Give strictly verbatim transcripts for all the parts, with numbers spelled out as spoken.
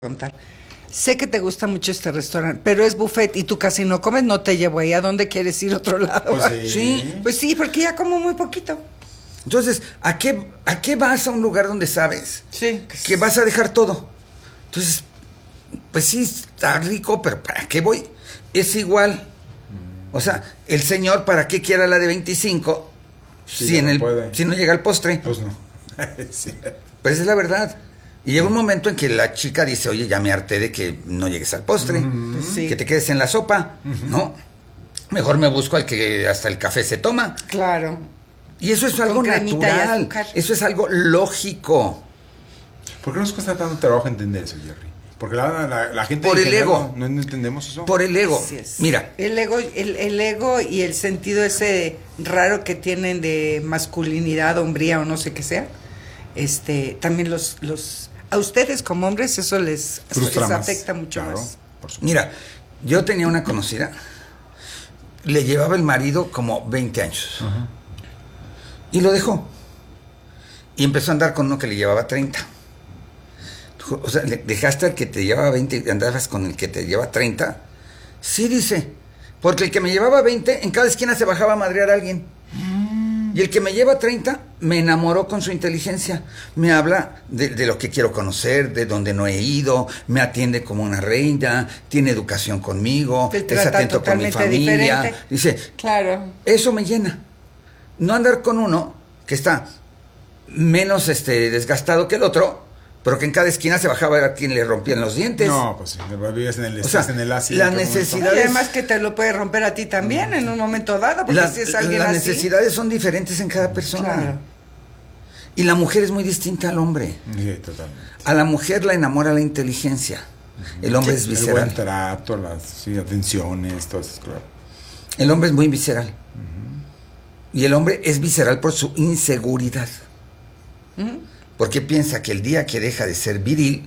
Contar. Sé que te gusta mucho este restaurante, pero es buffet y tú casi no comes, no te llevo ahí. ¿A dónde quieres ir? ¿Otro lado? Pues sí. Sí, pues sí, porque ya como muy poquito. Entonces, ¿a qué, ¿a qué vas a un lugar donde sabes Sí. que vas a dejar todo? Entonces, pues sí, está rico, pero ¿para qué voy? Es igual. O sea, el señor, ¿para qué quiera la de veinticinco Sí, si, en no el, puede. si no llega el postre? Pues no. Sí. Pues es la verdad. Y llega un momento en que la chica dice, oye, ya me harté de que no llegues al postre, Pues sí. que te quedes en la sopa, ¿no? Mejor me busco al que hasta el café se toma. Claro. Y eso es algo Con cremita y natural, azúcar. eso es algo lógico. ¿Por qué nos cuesta tanto trabajo entender eso, Jerry? Porque la, la, la gente... Por en el general ego. No, no entendemos eso. Por el ego. Así es. Mira, El ego, el, el ego y el sentido ese raro que tienen de masculinidad, hombría o no sé qué sea, este, también los, los, a ustedes como hombres eso les, Frustra les más. afecta mucho Claro, más. por supuesto. mira, yo tenía una conocida, le llevaba el marido como veinte años. Ajá. Y lo dejó. Y empezó a andar con uno que le llevaba treinta. O sea, le dejaste al que te llevaba veinte y andabas con el que te lleva treinta. Sí, dice. Porque el que me llevaba veinte, en cada esquina se bajaba a madrear a alguien. Mm. Y el que me lleva treinta, me enamoró con su inteligencia. Me habla de, de lo que quiero conocer, de donde no he ido, me atiende como una reina, tiene educación conmigo, Te es trata atento con mi totalmente familia. diferente. Dice, Claro. eso me llena. No andar con uno que está menos este, desgastado que el otro, pero que en cada esquina se bajaba a ver a quien le rompían los dientes. No, pues sí, vives en el O sea, estrés, en el ácido. la en todo necesidad- momento. Y además que te lo puede romper a ti también en un momento dado, porque La- si es alguien las así. necesidades son diferentes en cada persona. Claro. Y la mujer es muy distinta al hombre. Sí, totalmente. A la mujer la enamora la inteligencia. El hombre es El buen visceral. trato, las sí, atenciones, todo eso, claro. El hombre es muy visceral. Y el hombre es visceral por su inseguridad. Ujú. Porque piensa que el día que deja de ser viril,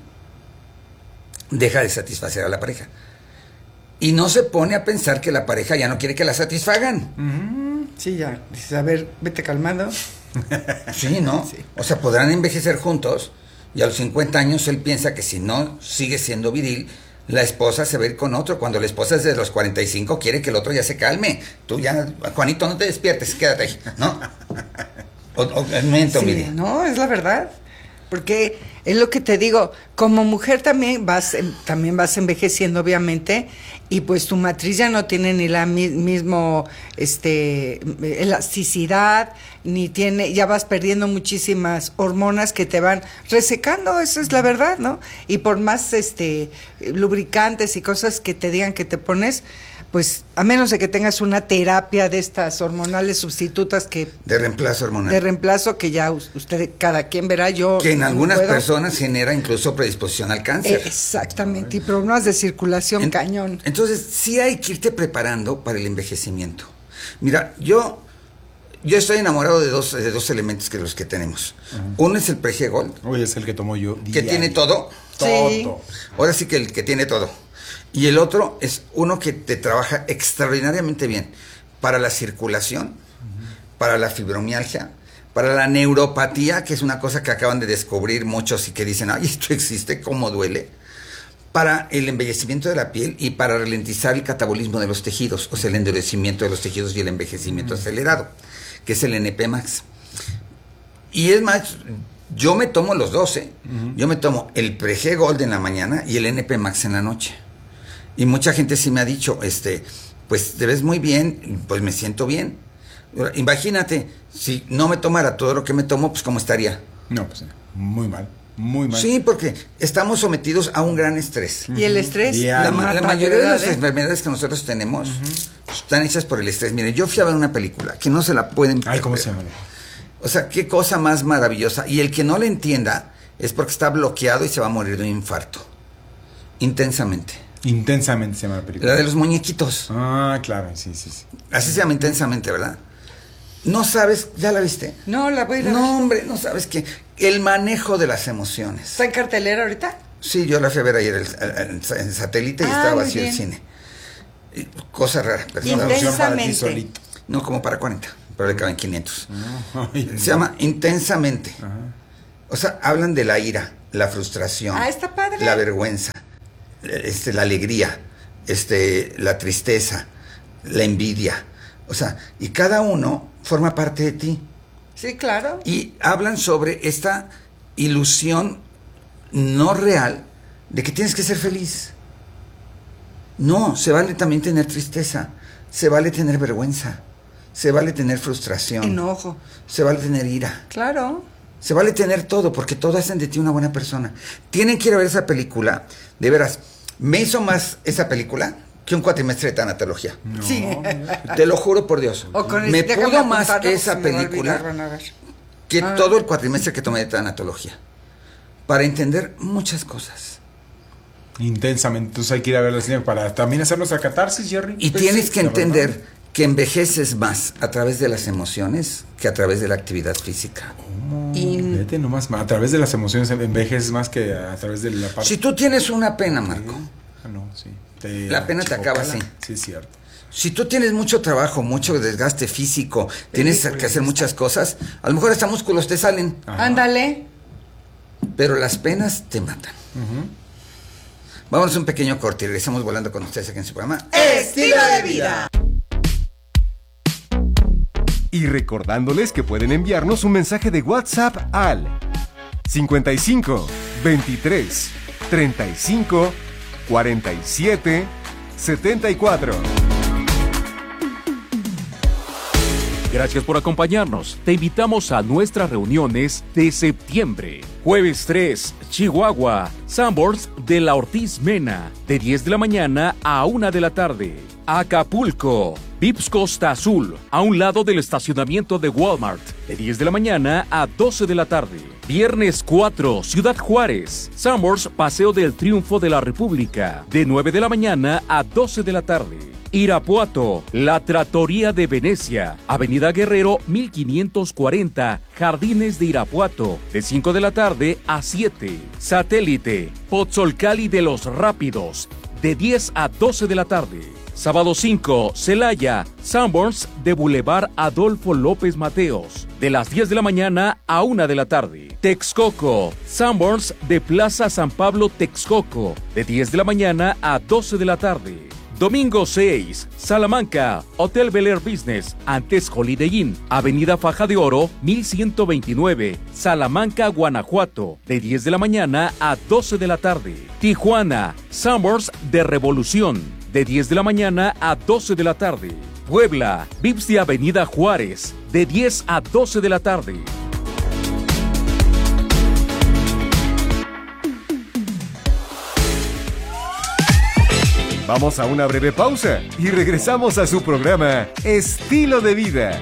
deja de satisfacer a la pareja. Y no se pone a pensar que la pareja ya no quiere que la satisfagan. Sí, ya. Dices, a ver, vete calmando. Sí, ¿no? Sí. O sea, podrán envejecer juntos y a los cincuenta años él piensa que si no sigue siendo viril, la esposa se va a ir con otro. Cuando la esposa desde los cuarenta y cinco quiere que el otro ya se calme. Tú ya, Juanito, no te despiertes, quédate ahí, ¿no? O, o, miento, Sí, mire. no, es la verdad. Porque es lo que te digo, como mujer también vas, em, también vas envejeciendo, obviamente, y pues tu matriz ya no tiene ni la mi- mismo este elasticidad, ni tiene, ya vas perdiendo muchísimas hormonas que te van resecando, eso es la verdad, ¿no? Y por más este lubricantes y cosas que te digan que te pones, pues a menos de que tengas una terapia de estas hormonales sustitutas que De reemplazo hormonal. de reemplazo que ya us- usted, cada quien verá, yo que en no algunas puedo. personas genera incluso predisposición al cáncer. Eh, exactamente, y problemas de circulación En- cañón. Entonces, sí hay que irte preparando para el envejecimiento. Mira, yo, yo estoy enamorado de dos, de dos elementos que los que tenemos. Uno es el Prege Gold, Oye, es el que tomo yo. que diario. tiene todo. Sí. Todo. Ahora sí que el que tiene todo. Y el otro es uno que te trabaja extraordinariamente bien para la circulación, para la fibromialgia, para la neuropatía, que es una cosa que acaban de descubrir muchos y que dicen, ay, esto existe, cómo duele, para el embellecimiento de la piel y para ralentizar el catabolismo de los tejidos, o sea, el endurecimiento de los tejidos y el envejecimiento acelerado, que es el N P Max. Y es más, yo me tomo los dos, ¿eh? Yo me tomo el Prege Gold en la mañana y el N P Max en la noche. Y mucha gente sí me ha dicho, este, pues te ves muy bien, pues me siento bien. Imagínate, si no me tomara todo lo que me tomo, pues cómo estaría. No, pues muy mal. Muy mal. Sí, porque estamos sometidos a un gran estrés. Y el estrés. Ya, La, no, ma- la mata, mayoría de ¿verdad, las eh? enfermedades que nosotros tenemos están hechas por el estrés. Mire, yo fui a ver una película que no se la pueden Ay, ¿cómo perder. se llama? O sea, qué cosa más maravillosa. Y el que no le entienda es porque está bloqueado y se va a morir de un infarto. Intensamente. Intensamente se llama la película. La de los muñequitos. Ah, claro, sí, sí, sí. Así se llama Intensamente, ¿verdad? No sabes, ¿ya la viste? No, la voy a ir a ver. No, hombre, no sabes que el manejo de las emociones. ¿Está en cartelera ahorita? Sí, yo la fui a ver ayer en el satélite y Ah, estaba muy vacío el bien. cine. Y cosa rara, pero Intensa- no, Traducción para ti Intensamente. solito. no como para cuarenta, pero le caben quinientos. Ay, Se llama Intensamente. Ajá. O sea, hablan de la ira, la frustración, ah, está padre. la vergüenza, este, la alegría, este, la tristeza, la envidia. O sea, y cada uno forma parte de ti. Sí, claro. Y hablan sobre esta ilusión no real de que tienes que ser feliz. No, se vale también tener tristeza, se vale tener vergüenza, se vale tener frustración, enojo, se vale tener ira. Claro. Se vale tener todo, porque todo hacen de ti una buena persona. Tienen que ir a ver esa película, de veras. Me hizo más esa película que un cuatrimestre de tanatología. No. Sí. Te lo juro por Dios. O con el- me déjame pudo más apuntarlo, esa se me va a película olvidar, van a ver. que Ah. todo el cuatrimestre que tomé de tanatología. Para entender muchas cosas. Intensamente. Entonces hay que ir a ver la cine para también hacer nuestra catarsis, Jerry. Y Pues tienes sí, que la entender verdad. que envejeces más a través de las emociones que a través de la actividad física. Y- Vete nomás, a través de las emociones envejeces más que a través de la parte. Si tú tienes una pena, Marco, Ah, no, sí. Te- La pena te acaba así. Sí, es cierto. si tú tienes mucho trabajo, mucho desgaste físico, tienes que hacer muchas cosas, a lo mejor hasta músculos te salen, Ajá. Ándale. pero las penas te matan. Ujú. Vámonos a un pequeño corte y regresamos volando con ustedes aquí en su programa. Estilo de vida. Y recordándoles que pueden enviarnos un mensaje de WhatsApp al cincuenta y cinco, veintitrés, treinta y cinco, cuarenta y siete, setenta y cuatro. Gracias por acompañarnos. Te invitamos a nuestras reuniones de septiembre. Jueves tres, Chihuahua, Sanborns de la Ortiz Mena, de diez de la mañana a una de la tarde. Acapulco, Vips Costa Azul, a un lado del estacionamiento de Walmart, de diez de la mañana a doce de la tarde. Viernes cuatro, Ciudad Juárez, Sanborns Paseo del Triunfo de la República, de nueve de la mañana a doce de la tarde. Irapuato, La Trattoria de Venecia, Avenida Guerrero mil quinientos cuarenta, Jardines de Irapuato, de cinco de la tarde a siete. Satélite, Pozzolcali de los Rápidos, de diez a doce de la tarde. Sábado cinco, Celaya, Sanborns de Boulevard Adolfo López Mateos, de las diez de la mañana a una de la tarde. Texcoco, Sanborns de Plaza San Pablo Texcoco, de diez de la mañana a doce de la tarde. Domingo seis, Salamanca, Hotel Bel Air Business, antes Holiday Inn, Avenida Faja de Oro, mil ciento veintinueve, Salamanca, Guanajuato, de diez de la mañana a doce de la tarde. Tijuana, Sanborns de Revolución, de diez de la mañana a doce de la tarde. Puebla, Vips de Avenida Juárez, de diez a doce de la tarde. Vamos a una breve pausa y regresamos a su programa Estilo de Vida.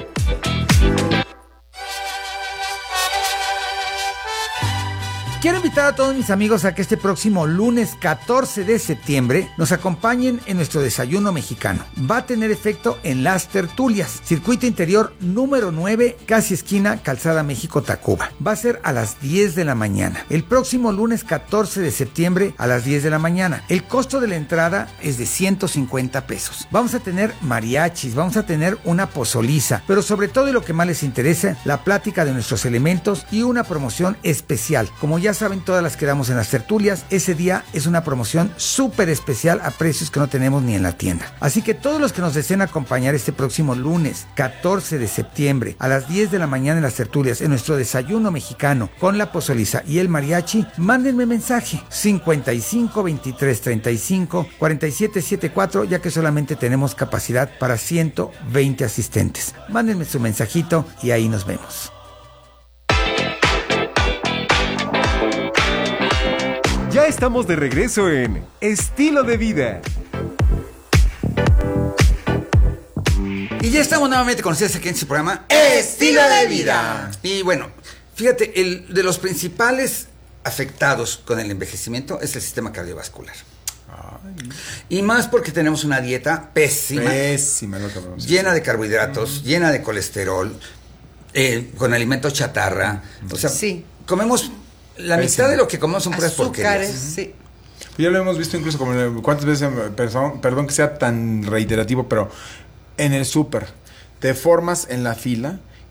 Quiero invitar a todos mis amigos a que este próximo lunes catorce de septiembre nos acompañen en nuestro desayuno mexicano. Va a tener efecto en Las Tertulias, circuito interior número nueve, casi esquina Calzada México-Tacuba. Va a ser a las diez de la mañana. El próximo lunes catorce de septiembre a las diez de la mañana. El costo de la entrada es de ciento cincuenta pesos. Vamos a tener mariachis, vamos a tener una pozoliza, pero sobre todo y lo que más les interesa, la plática de nuestros elementos y una promoción especial. Como ya saben, todas las que damos en las tertulias, ese día es una promoción súper especial a precios que no tenemos ni en la tienda. Así que todos los que nos deseen acompañar este próximo lunes catorce de septiembre a las diez de la mañana en las tertulias, en nuestro desayuno mexicano con la pozoliza y el mariachi, mándenme mensaje cincuenta y cinco, veintitrés, treinta y cinco, cuarenta y siete setenta y cuatro, ya que solamente tenemos capacidad para ciento veinte asistentes. Mándenme su mensajito y ahí nos vemos. Ya estamos de regreso en Estilo de Vida. Y ya estamos nuevamente con ustedes aquí en su programa Estilo de Vida. Y bueno, fíjate, el de los principales afectados con el envejecimiento es el sistema cardiovascular. Ay, Y más porque tenemos una dieta pésima, pésima lo que vamos a llena hacer. de carbohidratos, uh-huh. llena de colesterol, eh, con alimentos chatarra. O sea, sí. comemos la Pésimo. mitad de lo que comemos son puras Azúcares, porquerías. sí. Ya lo hemos visto incluso como en el- cuántas veces, perdón, perdón que sea tan reiterativo, pero en el súper te formas en la fila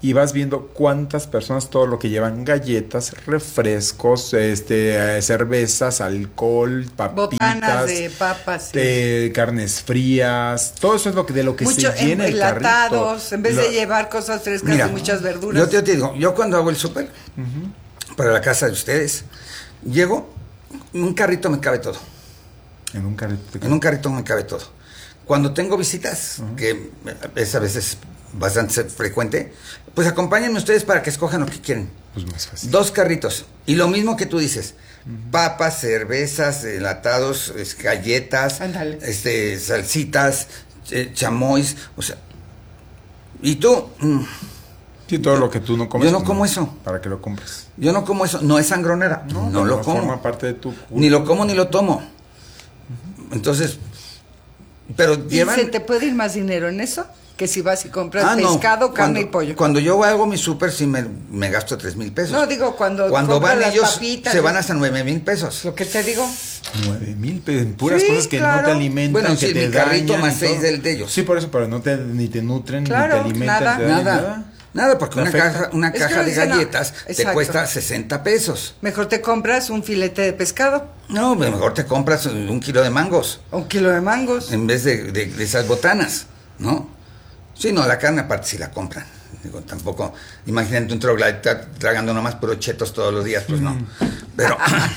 y vas viendo cuántas personas, todo lo que llevan, galletas, refrescos, este, eh, cervezas, alcohol, papitas, botanas de papas, sí. eh, carnes frías, todo eso es lo que, de lo que mucho se llena el enlatados, carrito. en vez Lo- de llevar cosas frescas Mira, y muchas verduras. Yo te, te digo, yo cuando hago el súper Ujú. para la casa de ustedes, llego, en un carrito me cabe todo. En un carrito. En un carrito me cabe todo. Cuando tengo visitas, uh-huh. que es a veces bastante frecuente, pues acompáñenme ustedes para que escojan lo que quieren. Pues más fácil. Dos carritos. Y lo mismo que tú dices. Uh-huh. Papas, cervezas, enlatados, es, galletas, Ándale. este, salsitas, eh, chamois, o sea. Y tú... Mm, Sí, todo lo que tú no comes. yo no como eso. Para que lo compres. yo no como eso. No es sangronera. No, no lo como. Forma parte de tu... Ni lo como ni lo tomo. Uh-huh. Entonces... Pero ¿Y llevan... se te puede ir más dinero en eso? Que si vas y compras Ah, no. pescado, carne Cuando- y pollo. Cuando yo hago mi súper, sí me, me gasto tres mil pesos. No, digo, cuando Cuando compras van las ellos, papitas, se van ¿no? hasta nueve mil pesos. Lo que te digo. Nueve mil pesos en puras Sí, cosas que claro. no te alimentan, Bueno, que sí, te mi carrito dañan más y seis todo. del de ellos. Sí, por eso, pero no te, ni te nutren, Claro, ni te alimentan, nada. te dañan Nada. Nada, porque ¿Te una afecta? caja, una Es que caja de dicen, no. galletas te Exacto. cuesta sesenta pesos. Mejor te compras un filete de pescado, No, mejor te compras un kilo de mangos un kilo de mangos. en vez de, de- de esas botanas, ¿no? Sí, no, la carne aparte sí la compran. Digo, tampoco, imagínate un troglodita tragando nomás puros chetos todos los días, pues no. Pero,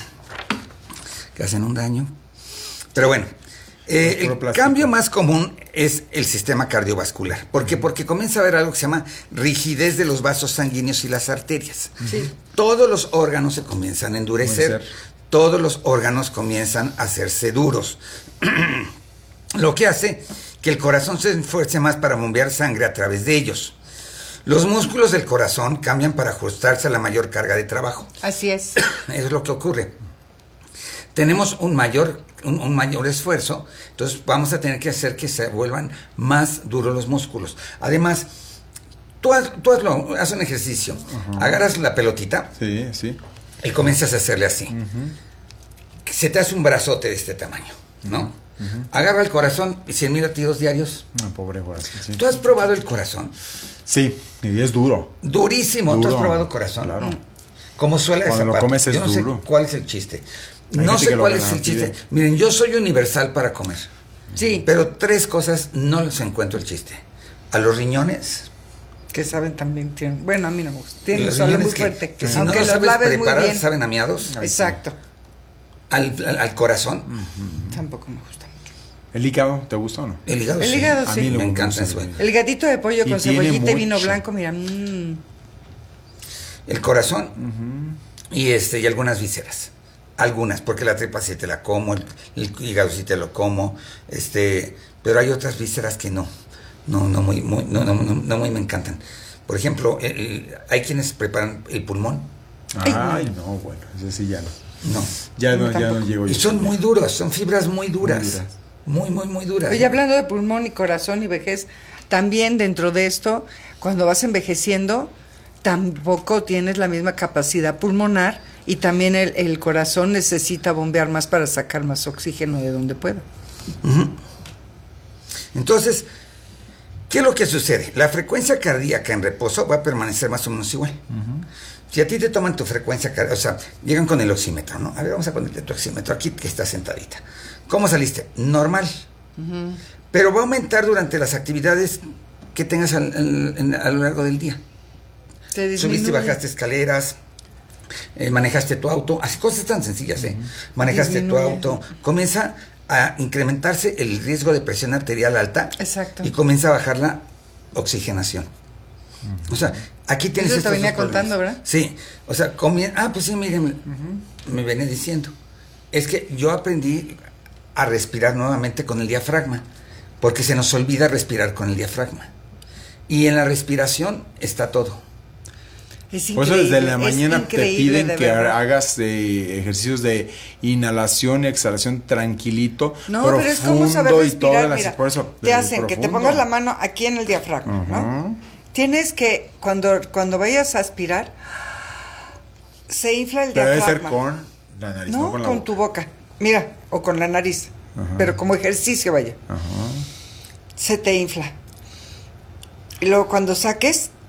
que hacen un daño. Pero bueno, eh, Es puro el plástico. cambio más común es el sistema cardiovascular. ¿Por qué? Porque comienza a haber algo que se llama rigidez de los vasos sanguíneos y las arterias. Sí. Todos los órganos se comienzan a endurecer, Endurecer. todos los órganos comienzan a hacerse duros. Lo que hace que el corazón se esfuerce más para bombear sangre a través de ellos. Los músculos del corazón cambian para ajustarse a la mayor carga de trabajo. Así es. Eso es lo que ocurre. Tenemos un mayor, un, un mayor esfuerzo, entonces vamos a tener que hacer que se vuelvan más duros los músculos. Además, tú, haz, tú hazlo, haz un ejercicio. Ajá. Agarras la pelotita Sí, sí. y comienzas a hacerle así. Ujú. Se te hace un brazote de este tamaño, ¿no? Agarra el corazón y cien mil latidos diarios. Ah, pobre corazón. Sí. ¿Tú has probado el corazón? Sí, y es duro. Durísimo. ¿Tú has Duro, probado corazón? claro. Mm. Como suela de Cuando lo zapato. comes es Yo no duro. sé cuál es el chiste. Hay no gente sé que lo cuál gana, es el chiste. pide. Miren, yo soy universal para comer. Sí. Pero tres cosas no les encuentro el chiste. A los riñones. Que saben también tienen. Bueno, a mí no me gusta. Tienen un los sabor muy riñones que, fuerte. que si aunque no los los sabes laves muy preparar, bien. saben a miados. Exacto. Al, al, al corazón. Tampoco me gusta mucho. ¿El hígado te gusta o no? El hígado El sí. hígado A sí. mí Me lo encanta gusta. ese. El gatito de pollo Y con tiene cebollita y vino mucho. blanco, mira. mmm. El corazón y este y algunas vísceras. Algunas, porque la tripa sí te la como, el, el hígado sí te lo como, este, pero hay otras vísceras que no, no, no muy, muy, no, no, no, no muy me encantan. Por ejemplo, el- el- hay quienes preparan el pulmón, Ay, no, bueno, ese sí ya no. no, Ya no, ya no Tampoco. llego y yo. son muy duros, son fibras muy duras, Muy duras. muy, muy, muy duras. Oye, hablando de pulmón y corazón y vejez, también dentro de esto, cuando vas envejeciendo, tampoco tienes la misma capacidad pulmonar y también el, el corazón necesita bombear más para sacar más oxígeno de donde pueda. Entonces, ¿qué es lo que sucede? La frecuencia cardíaca en reposo va a permanecer más o menos igual. Si a ti te toman tu frecuencia cardíaca, o sea, llegan con el oxímetro, ¿no? A ver, vamos a ponerte tu oxímetro aquí que está sentadita. ¿Cómo saliste? Normal. Pero va a aumentar durante las actividades que tengas al- al- en- a lo largo del día. Te Subiste y disminuye. bajaste escaleras, eh, manejaste tu auto, así cosas tan sencillas, ¿eh? Manejaste Disminuye. tu auto, comienza a incrementarse el riesgo de presión arterial alta. Exacto. Y comienza a bajar la oxigenación. O sea, aquí tienes Eso te estos venía dos problemas. contando, ¿verdad? Sí, o sea, comien- ah, pues sí, miren, me venía diciendo. Es que yo aprendí a respirar nuevamente con el diafragma, porque se nos olvida respirar con el diafragma. Y en la respiración está todo. Es Por eso desde increíble, la es mañana te increíble, piden de que verdad. hagas eh, ejercicios de inhalación y exhalación tranquilito, No, pero es como saber profundo y respirar, todas las- mira, por eso, te eh, hacen que te profundo. pongas la mano aquí en el diafragma, ¿no? Ajá. Tienes que, cuando, cuando vayas a aspirar, se infla el Pero debe diafragma. ser con la nariz, no, No, con con, la tu boca. boca. Mira, o con la nariz. Ajá. Pero como ejercicio, vaya. Ajá. Se te infla. Y luego cuando saques,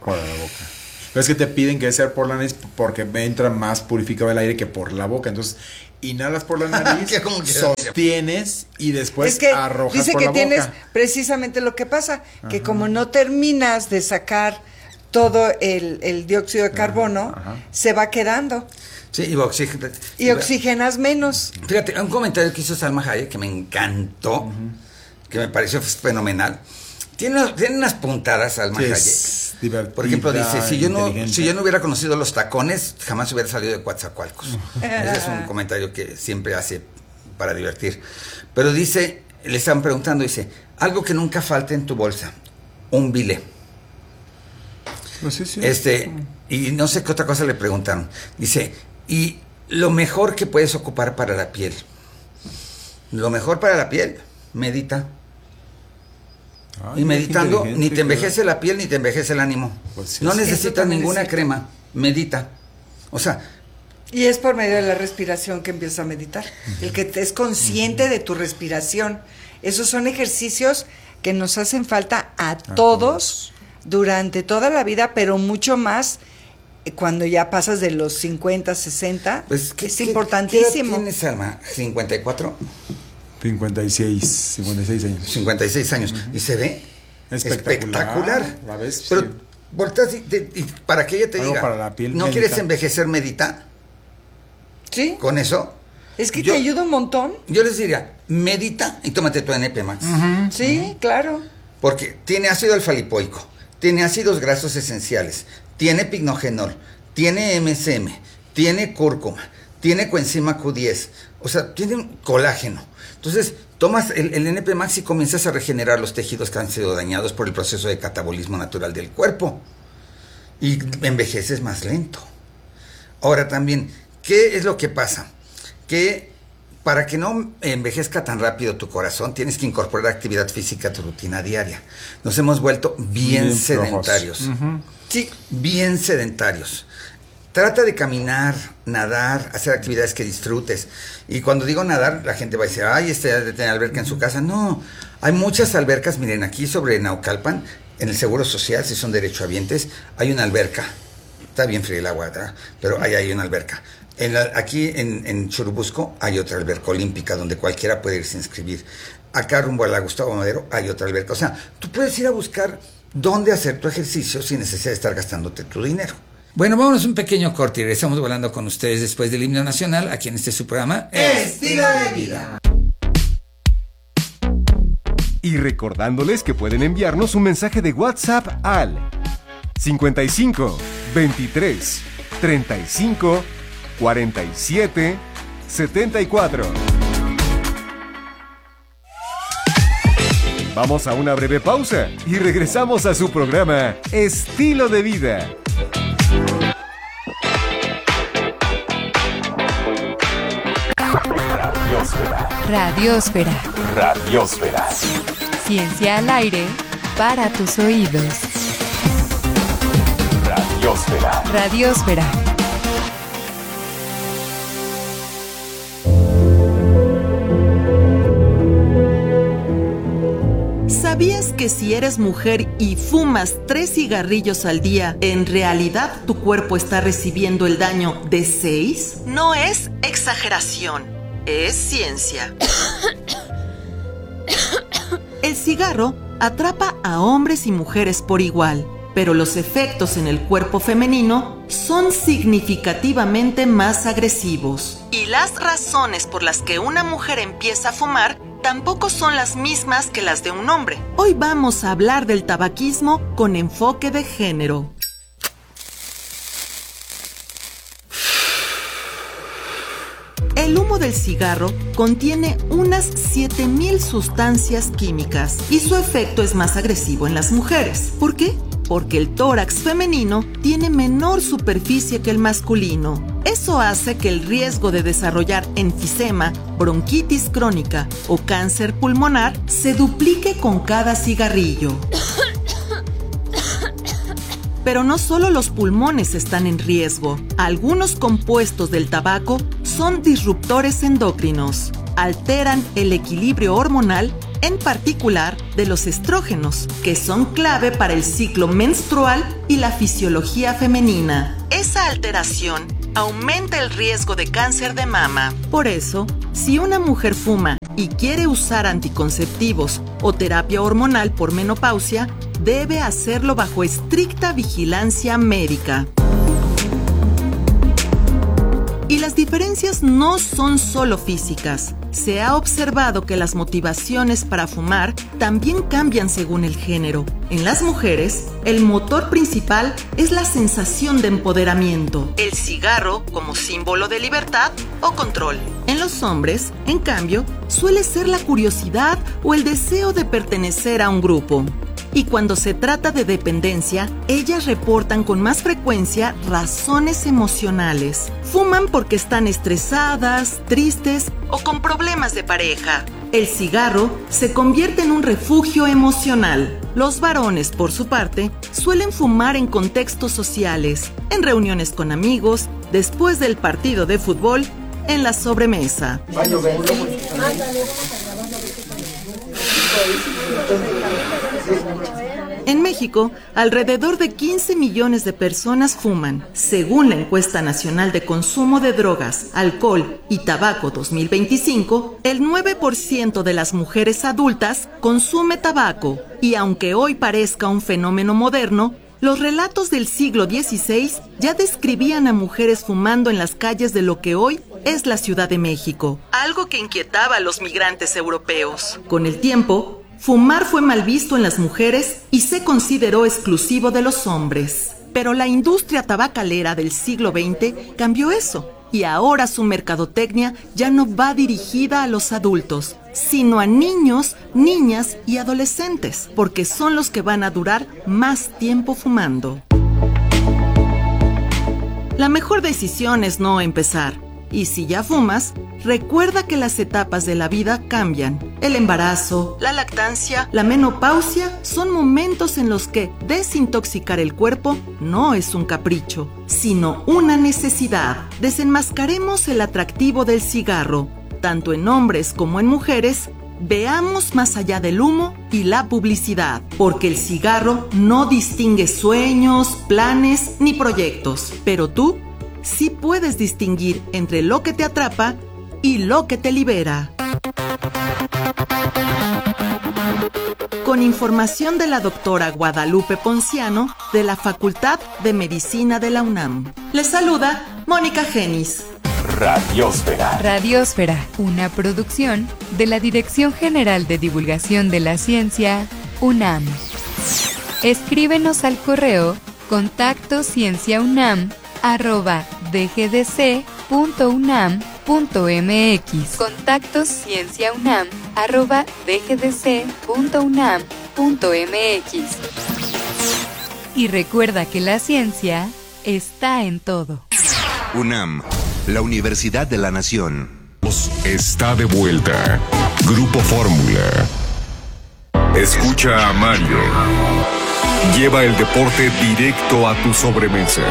Por la boca. Pero es que te piden que debe ser por la nariz porque entra más purificado el aire que por la boca. Entonces, inhalas por la nariz, ¿Cómo que sostienes y después es que arrojas dice por que la tienes boca. precisamente lo que pasa, que Ajá. como no terminas de sacar todo el, el dióxido de carbono, Ajá. se va quedando Sí, y oxígeno. y oxigenas menos. Fíjate, un comentario que hizo Salma Hayek que me encantó, uh-huh. que me pareció fenomenal. Tiene, tiene unas puntadas Salma Sí, Hayek. es divertida, Por ejemplo, dice, si yo, no, inteligente. si yo no hubiera conocido los tacones, jamás hubiera salido de Coatzacoalcos. Ese es un comentario que siempre hace para divertir. Pero dice, le están preguntando, dice, algo que nunca falte en tu bolsa, un bilé. Pues sí, sí. Este, y no sé qué otra cosa le preguntaron. Dice, y lo mejor que puedes ocupar para la piel. Lo mejor para la piel, medita. Ay, y meditando, ni te envejece claro. la piel ni te envejece el ánimo. Pues sí, no sí. necesitas también ninguna es cierto. crema, medita. O sea, Y es por medio de la respiración que empiezas a meditar. Uh-huh. El que te es consciente uh-huh. de tu respiración. Esos son ejercicios que nos hacen falta a, a todos, todos durante toda la vida, pero mucho más cuando ya pasas de los cincuenta, sesenta. Pues, ¿qué, es qué, importantísimo. ¿Qué edad tienes, Alma? ¿cincuenta y cuatro? cincuenta y seis, cincuenta y seis años. cincuenta y seis años. Uh-huh. Y se ve espectacular. espectacular. ¿La ves? Pero sí. volteas y, te, y para que ella te Algo diga, para la piel, ¿no medita. quieres envejecer, medita? Sí. Con eso. Es que yo, te ayuda un montón. Yo les diría, medita y tómate tu N P Max. Uh-huh. Sí, uh-huh. claro. Porque tiene ácido alfa-lipoico, tiene ácidos grasos esenciales, tiene pignogenol, tiene M S M, tiene cúrcuma, tiene coenzima Q diez, o sea, tiene un colágeno. Entonces, tomas el, el N P Max y comienzas a regenerar los tejidos que han sido dañados por el proceso de catabolismo natural del cuerpo. Y envejeces más lento. Ahora también, ¿qué es lo que pasa? Que para que no envejezca tan rápido tu corazón, tienes que incorporar actividad física a tu rutina diaria. Nos hemos vuelto bien, bien sedentarios. Uh-huh. Sí, bien sedentarios. Trata de caminar, nadar, hacer actividades que disfrutes. Y cuando digo nadar, la gente va a decir, ay, este debe tener alberca en su casa. No, hay muchas albercas. Miren, aquí sobre Naucalpan, en el Seguro Social, si son derechohabientes, hay una alberca. Está bien fría el agua, ¿verdad? Pero ahí hay una alberca. En la, aquí en, en Churubusco hay otra alberca olímpica donde cualquiera puede irse a inscribir. Acá rumbo a la Gustavo Madero hay otra alberca. O sea, tú puedes ir a buscar dónde hacer tu ejercicio sin necesidad de estar gastándote tu dinero. Bueno, vámonos un pequeño corte y regresamos volando con ustedes después del himno nacional aquí en este su programa Estilo de Vida. Y recordándoles que pueden enviarnos un mensaje de WhatsApp al cincuenta y cinco, veintitrés, treinta y cinco, cuarenta y siete, setenta y cuatro. Vamos a una breve pausa y regresamos a su programa Estilo de Vida. Radiósfera. Radiósfera. Radiósfera. Ciencia al aire para tus oídos. Radiósfera. Radiósfera. ¿Sabías que si eres mujer y fumas tres cigarrillos al día, en realidad tu cuerpo está recibiendo el daño de seis? No es exageración, es ciencia. El cigarro atrapa a hombres y mujeres por igual, pero los efectos en el cuerpo femenino son significativamente más agresivos. Y las razones por las que una mujer empieza a fumar tampoco son las mismas que las de un hombre. Hoy vamos a hablar del tabaquismo con enfoque de género. El humo del cigarro contiene unas siete mil sustancias químicas y su efecto es más agresivo en las mujeres. ¿Por qué? Porque el tórax femenino tiene menor superficie que el masculino. Eso hace que el riesgo de desarrollar enfisema, bronquitis crónica o cáncer pulmonar se duplique con cada cigarrillo. Pero no solo los pulmones están en riesgo. Algunos compuestos del tabaco son disruptores endocrinos. Alteran el equilibrio hormonal en particular de los estrógenos, que son clave para el ciclo menstrual y la fisiología femenina. Esa alteración aumenta el riesgo de cáncer de mama. Por eso, si una mujer fuma y quiere usar anticonceptivos o terapia hormonal por menopausia, debe hacerlo bajo estricta vigilancia médica. Y las diferencias no son solo físicas. Se ha observado que las motivaciones para fumar también cambian según el género. En las mujeres, el motor principal es la sensación de empoderamiento, el cigarro como símbolo de libertad o control. En los hombres, en cambio, suele ser la curiosidad o el deseo de pertenecer a un grupo. Y cuando se trata de dependencia, ellas reportan con más frecuencia razones emocionales. Fuman porque están estresadas, tristes o con problemas de pareja. El cigarro se convierte en un refugio emocional. Los varones, por su parte, suelen fumar en contextos sociales, en reuniones con amigos, después del partido de fútbol, en la sobremesa. En México, alrededor de quince millones de personas fuman. Según la Encuesta Nacional de Consumo de Drogas, Alcohol y Tabaco dos mil veinticinco, el nueve por ciento de las mujeres adultas consume tabaco. Y aunque hoy parezca un fenómeno moderno, los relatos del siglo dieciséis ya describían a mujeres fumando en las calles de lo que hoy es la Ciudad de México, algo que inquietaba a los migrantes europeos. Con el tiempo, fumar fue mal visto en las mujeres y se consideró exclusivo de los hombres. Pero la industria tabacalera del siglo veinte cambió eso, y ahora su mercadotecnia ya no va dirigida a los adultos, sino a niños, niñas y adolescentes, porque son los que van a durar más tiempo fumando. La mejor decisión es no empezar. Y si ya fumas, recuerda que las etapas de la vida cambian. El embarazo, la lactancia, la menopausia son momentos en los que desintoxicar el cuerpo no es un capricho, sino una necesidad. Desenmascaremos el atractivo del cigarro, tanto en hombres como en mujeres. Veamos más allá del humo y la publicidad, porque el cigarro no distingue sueños, planes ni proyectos, pero tú sí puedes distinguir entre lo que te atrapa y lo que te libera. Con información de la doctora Guadalupe Ponciano, de la Facultad de Medicina de la UNAM. Les saluda Mónica Genis. Radiósfera. Radiósfera, una producción de la Dirección General de Divulgación de la Ciencia, UNAM. Escríbenos al correo contacto cienciaunam arroba dgdc punto unam punto mx. Contactos cienciaunam arroba dgdc punto unam punto mx. Y recuerda que la ciencia está en todo. UNAM, la Universidad de la Nación. Está de vuelta. Grupo Fórmula. Escucha a Mario. Lleva el deporte directo a tu sobremesa.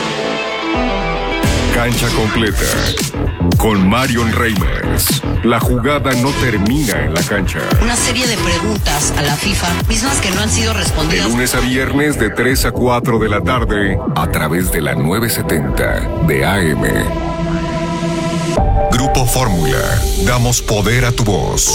Cancha completa. Con Marion Reimers. La jugada no termina en la cancha. Una serie de preguntas a la FIFA, mismas que no han sido respondidas. De lunes a viernes de tres a cuatro de la tarde, a través de la novecientos setenta de A M. Grupo Fórmula. Damos poder a tu voz.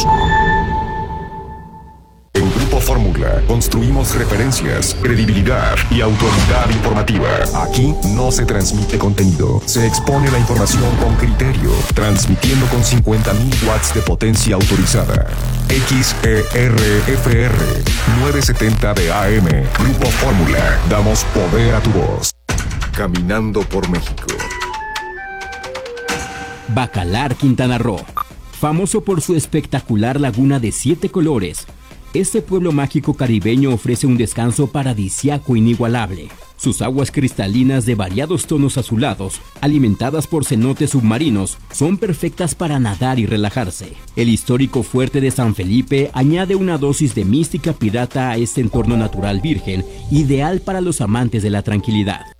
En Grupo Fórmula construimos referencias, credibilidad y autoridad informativa. Aquí no se transmite contenido, se expone la información con criterio, transmitiendo con cincuenta mil watts de potencia autorizada. X E R F R novecientos setenta de A M. Grupo Fórmula. Damos poder a tu voz. Caminando por México. Bacalar, Quintana Roo. Famoso por su espectacular laguna de siete colores, este pueblo mágico caribeño ofrece un descanso paradisíaco inigualable. Sus aguas cristalinas de variados tonos azulados, alimentadas por cenotes submarinos, son perfectas para nadar y relajarse. El histórico fuerte de San Felipe añade una dosis de mística pirata a este entorno natural virgen, ideal para los amantes de la tranquilidad.